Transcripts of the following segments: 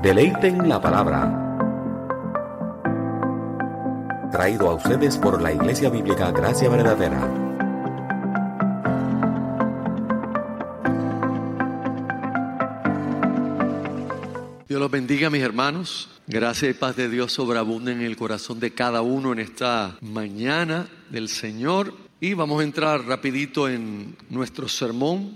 Deleiten la palabra. Traído a ustedes por la Iglesia Bíblica Gracia Verdadera. Dios los bendiga, mis hermanos. Gracia y paz de Dios sobreabunden en el corazón de cada uno en esta mañana del Señor. Y vamos a entrar rapidito en nuestro sermón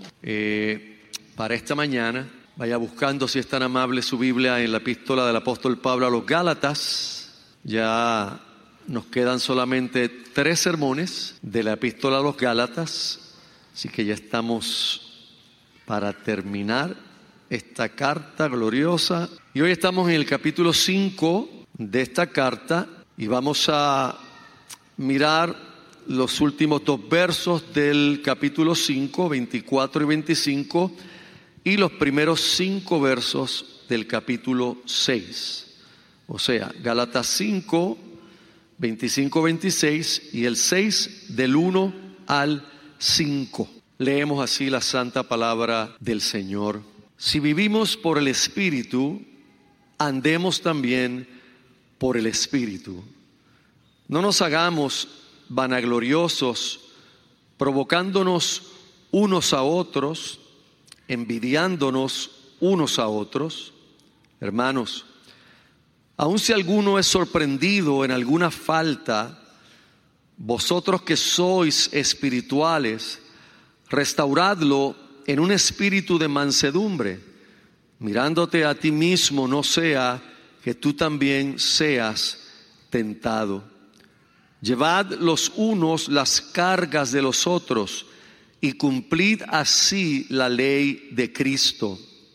para esta mañana. Vaya buscando, si es tan amable, su Biblia en la epístola del apóstol Pablo a los Gálatas. Ya nos quedan solamente 3 sermones de la epístola a los Gálatas. Así que ya estamos para terminar esta carta gloriosa. Y hoy estamos en el capítulo 5 de esta carta y vamos a mirar los últimos 2 versos del capítulo 5, 24 y 25, y los primeros 5 versos del capítulo 6. O sea, Gálatas 5, 25, 26 y el 6 del 1 al 5. Leemos así la santa palabra del Señor. Si vivimos por el Espíritu, andemos también por el Espíritu. No nos hagamos vanagloriosos, provocándonos unos a otros, envidiándonos unos a otros. Hermanos, aun si alguno es sorprendido en alguna falta, vosotros que sois espirituales, restauradlo en un espíritu de mansedumbre, mirándote a ti mismo, no sea que tú también seas tentado. Llevad los unos las cargas de los otros y cumplid así la ley de Cristo.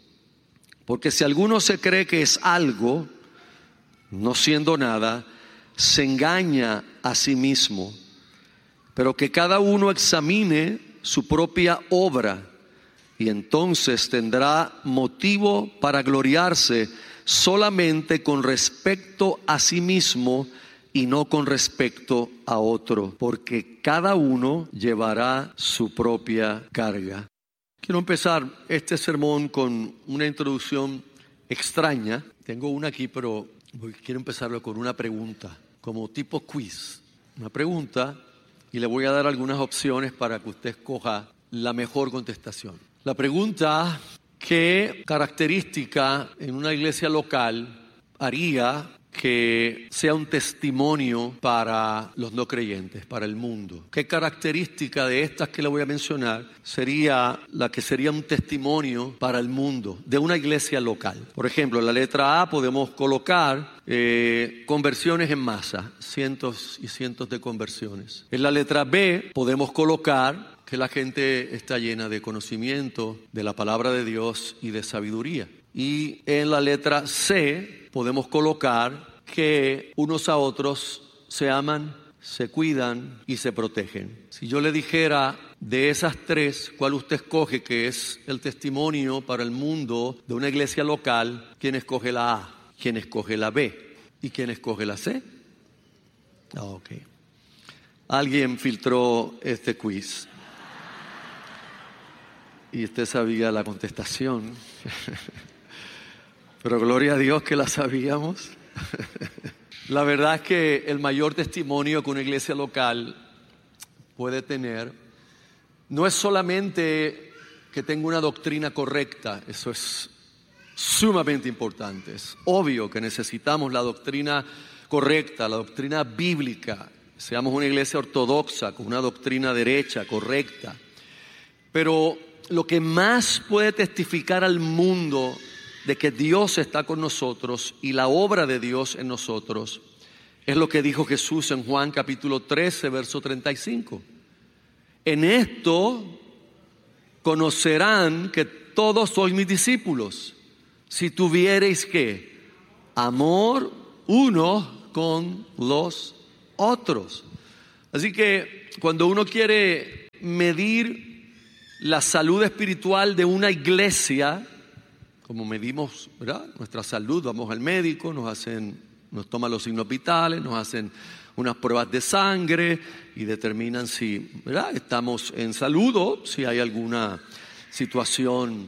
Porque si alguno se cree que es algo, no siendo nada, se engaña a sí mismo. Pero que cada uno examine su propia obra, y entonces tendrá motivo para gloriarse solamente con respecto a sí mismo y no con respecto a otro, porque cada uno llevará su propia carga. Quiero empezar este sermón con una introducción extraña. Tengo una aquí, pero quiero empezarlo con una pregunta, como tipo quiz. Una pregunta, y le voy a dar algunas opciones para que usted escoja la mejor contestación. La pregunta: ¿qué característica en una iglesia local haría que sea un testimonio para los no creyentes, para el mundo? ¿Qué característica de estas que le voy a mencionar sería la que sería un testimonio para el mundo de una iglesia local? Por ejemplo, en la letra A podemos colocar conversiones en masa, cientos y cientos de conversiones. En la letra B podemos colocar que la gente está llena de conocimiento de la palabra de Dios y de sabiduría. Y en la letra C podemos colocar que unos a otros se aman, se cuidan y se protegen. Si yo le dijera de esas 3, ¿cuál usted escoge que es el testimonio para el mundo de una iglesia local? ¿Quién escoge la A? ¿Quién escoge la B? ¿Y quién escoge la C? Ok. Alguien filtró este quiz. Y usted sabía la contestación. Pero gloria a Dios que la sabíamos. La verdad es que el mayor testimonio que una iglesia local puede tener no es solamente que tenga una doctrina correcta. Eso es sumamente importante. Es obvio que necesitamos la doctrina correcta, la doctrina bíblica. Seamos una iglesia ortodoxa, con una doctrina derecha, correcta. Pero lo que más puede testificar al mundo de que Dios está con nosotros y la obra de Dios en nosotros es lo que dijo Jesús en Juan capítulo 13, verso 35. En esto conocerán que todos sois mis discípulos, si tuviereis ¿qué? Amor unos con los otros. Así que cuando uno quiere medir la salud espiritual de una iglesia, como medimos, ¿verdad?, nuestra salud, vamos al médico, nos toman los signos vitales, nos hacen unas pruebas de sangre y determinan si, ¿verdad?, estamos en salud o si hay alguna situación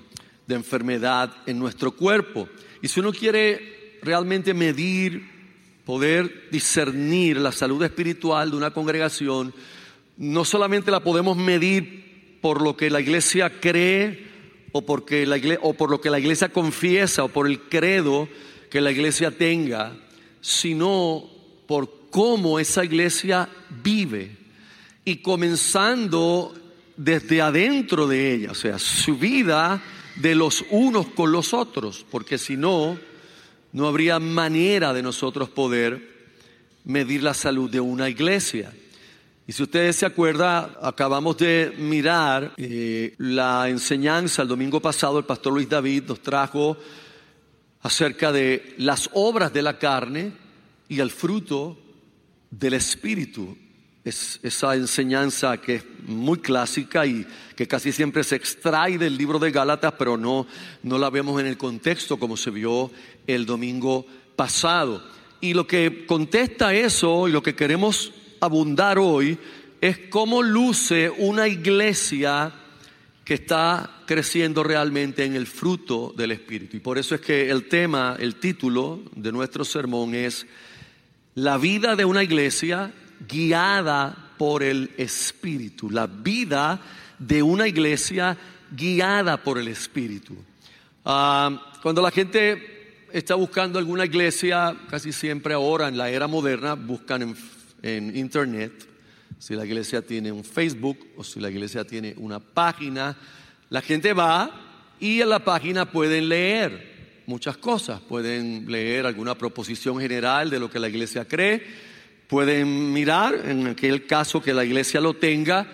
de enfermedad en nuestro cuerpo. Y si uno quiere realmente medir, poder discernir la salud espiritual de una congregación, no solamente la podemos medir por lo que la iglesia cree o por lo que la iglesia confiesa o por el credo que la iglesia tenga, sino por cómo esa iglesia vive, y comenzando desde adentro de ella, o sea, su vida de los unos con los otros, porque si no, no habría manera de nosotros poder medir la salud de una iglesia. Y si ustedes se acuerdan, acabamos de mirar la enseñanza el domingo pasado. El pastor Luis David nos trajo acerca de las obras de la carne y el fruto del Espíritu. Es esa enseñanza que es muy clásica y que casi siempre se extrae del libro de Gálatas, pero no la vemos en el contexto como se vio el domingo pasado. Y lo que contesta eso y lo que queremos abundar hoy es cómo luce una iglesia que está creciendo realmente en el fruto del Espíritu. Y por eso es que el título de nuestro sermón es la vida de una iglesia guiada por el Espíritu. La vida de una iglesia guiada por el Espíritu. Cuando la gente está buscando alguna iglesia, casi siempre ahora en la era moderna buscan en internet si la iglesia tiene un Facebook o si la iglesia tiene una página. La gente va y en la página pueden leer muchas cosas. Pueden leer alguna proposición general de lo que la iglesia cree. Pueden mirar, en aquel caso que la iglesia lo tenga,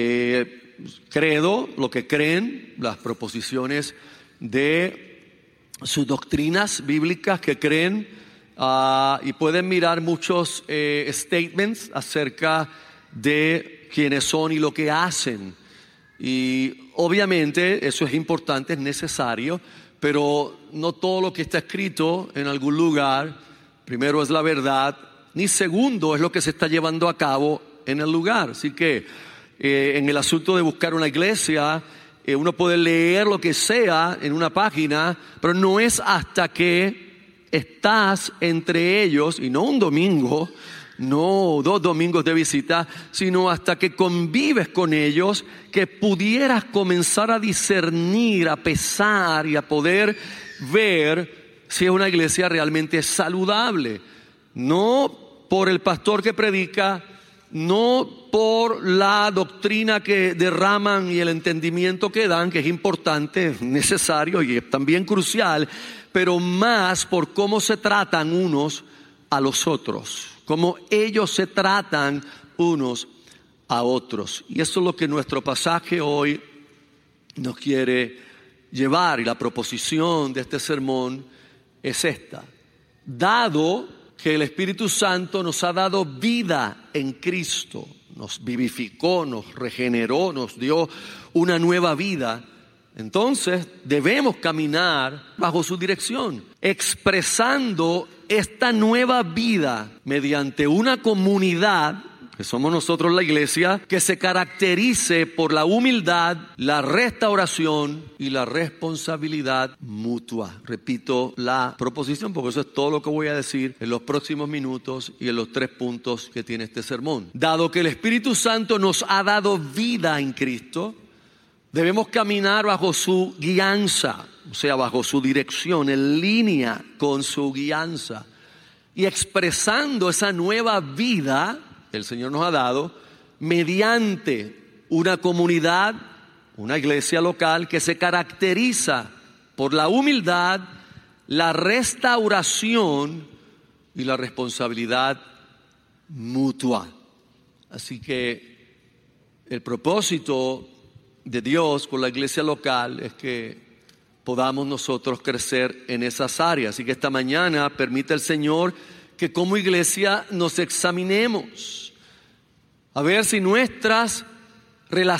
credo, lo que creen, las proposiciones de sus doctrinas bíblicas que creen, y pueden mirar muchos statements acerca de quiénes son y lo que hacen. Y obviamente eso es importante, es necesario, pero no todo lo que está escrito en algún lugar, primero es la verdad, ni segundo es lo que se está llevando a cabo en el lugar. Así que en el asunto de buscar una iglesia, uno puede leer lo que sea en una página, pero no es hasta que estás entre ellos, y no un domingo, no 2 domingos de visita, sino hasta que convives con ellos, que pudieras comenzar a discernir, a pesar y a poder ver si es una iglesia realmente saludable. No por el pastor que predica, no por la doctrina que derraman y el entendimiento que dan, que es importante, es necesario y es también crucial, pero más por cómo se tratan unos a los otros, cómo ellos se tratan unos a otros. Y eso es lo que nuestro pasaje hoy nos quiere llevar, y la proposición de este sermón es esta: dado que el Espíritu Santo nos ha dado vida en Cristo, nos vivificó, nos regeneró, nos dio una nueva vida, entonces debemos caminar bajo su dirección, expresando esta nueva vida mediante una comunidad, que somos nosotros la iglesia, que se caracterice por la humildad, la restauración y la responsabilidad mutua. Repito la proposición porque eso es todo lo que voy a decir en los próximos minutos y en los 3 puntos que tiene este sermón. Dado que el Espíritu Santo nos ha dado vida en Cristo, debemos caminar bajo su guianza, o sea, bajo su dirección, en línea con su guianza, y expresando esa nueva vida el Señor nos ha dado mediante una comunidad, una iglesia local que se caracteriza por la humildad, la restauración y la responsabilidad mutua. Así que el propósito de Dios con la iglesia local es que podamos nosotros crecer en esas áreas. Así que esta mañana permite el Señor que como iglesia nos examinemos a ver si nuestras relaciones